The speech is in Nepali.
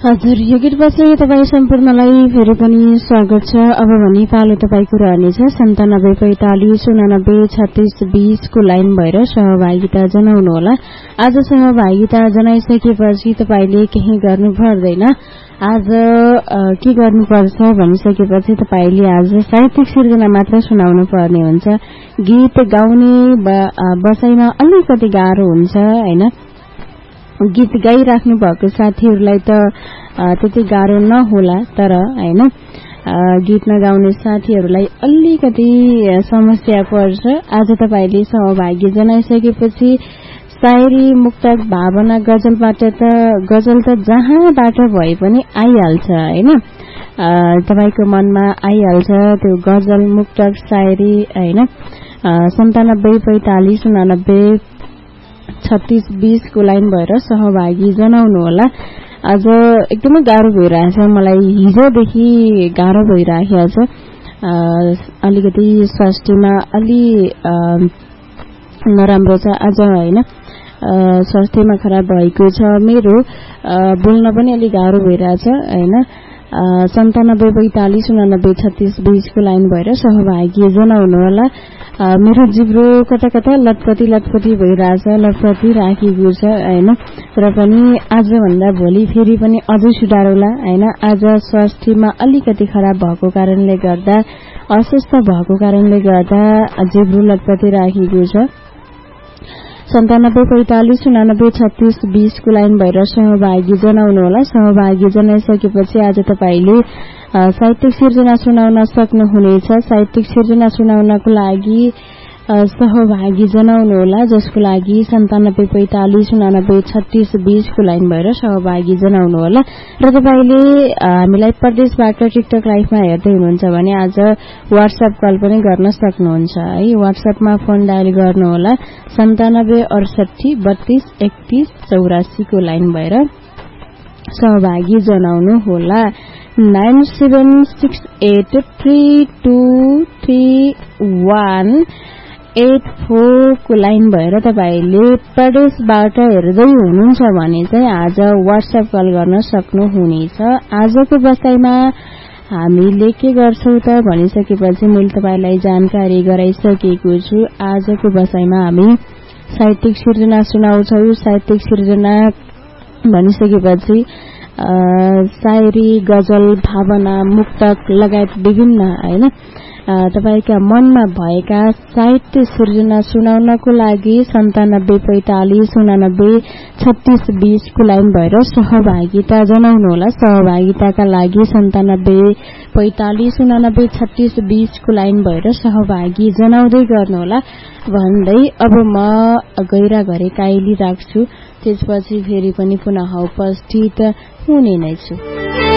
हजुर, यो गीतपछि तपाईँ सम्पूर्णलाई फेरि पनि स्वागत छ। अब भने पालो तपाईँको रहनेछ 9745893620 को लाइन भएर सहभागिता जनाउनुहोला। आज सहभागिता जनाइसकेपछि तपाईँले केही गर्नु पर्दैन। आज के गर्नुपर्छ भनिसकेपछि तपाईँले आज साहित्यिक सिर्जना मात्र सुनाउनु पर्ने हुन्छ। गीत गाउने बसाइमा अलिकति गाह्रो हुन्छ हैन। गीत गाइराख्नु भएको साथीहरूलाई त त्यति गाह्रो नहोला, तर हैन गीत नगाउने साथीहरूलाई अलिकति समस्या पर्छ। आज तपाईले सहभागी जनाइसकेपछि शायरी, मुक्तक, भावना, गजल त जहाँबाट भए पनि आइहाल्छ हैन। तपाईको मनमा आइहाल्छ त्यो गजल, मुक्तक, शायरी हैन। 9745893620 को लाइन भएर सहभागी जनाउनु होला। आज एकदमै गाह्रो भइरहेछ, मलाई हिजोदेखि गाह्रो भइरहेको छ। अलिकति स्वास्थ्यमा अलि नराम्रो छ आज हैन। स्वास्थ्यमा खराब भएको छ मेरो, बोल्न पनि अलि गाह्रो भइरहेछ हैन। 9745893620 को लाइन भएर सहभागी जनाउनु होला। मेरो जिब्रो कता कता लटपटी भइरहेछ, लटपटी राखेको छ हैन। तर पनि आज भन्दा भोलि फेरि पनि अझै सुधारौला हैन। आज स्वास्थ्यमा अलिकति खराब भएको कारणले गर्दा, अस्वस्थ भएको कारणले गर्दा जिब्रो लटपटी राखेको छ। 9745893620 को लाइन भएर सहभागी जनाउनु होला। सहभागी जनाइसकेपछि आज तपाईले साहित्यिक सिर्जना सुनाउन सक्नुहुनेछ। साहित्यिक सिर्जना सुनाउनको लागि सहभागी जनाउनु होला, जसको लागि 9745893620 को लाइन भएर सहभागी जनाउनु होला। र तपाईले हामीलाई परदेशबाट टिकटक लाइभमा हेर्दै हुनुहुन्छ भने आज व्हाट्सएप कल पनि गर्न सक्नुहुन्छ है। व्हाट्सएपमा फोन डायल गर्नु होला 9768323184 को लाइन भएर सहभागी जनाउनु होला। 9768323184 को लाइन भएर तपाईले प्रदेशबाट हेर्दै हुनुहुन्छ भने चाहिँ आज व्हाट्सएप कल गर्न सक्नुहुनेछ। आजको बसाइमा हामीले के गर्छौं त भनिसकेपछि मैले तपाईलाई जानकारी गराइसकेको छु। आजको बसाइमा हामी साहित्यिक सिर्जना सुनाउँछौं। साहित्यिक सिर्जना भनिसकेपछि शायरी, गजल, भावना, मुक्तक लगायत विभिन्न हैन तपाईका मनमा भएका साहित्य सिर्जना सुनाउनको लागि 9745893620 को लाइन भएर सहभागिता जनाउनु होला। सहभागिताका लागि 9745893620 को लाइन भएर सहभागी जनाउँदै गर्नुहोला भन्दै अब म गैरा घरे काइली राख्छु। त्यसपछि फेरि पनि पुनः उपस्थित हुने नै छु।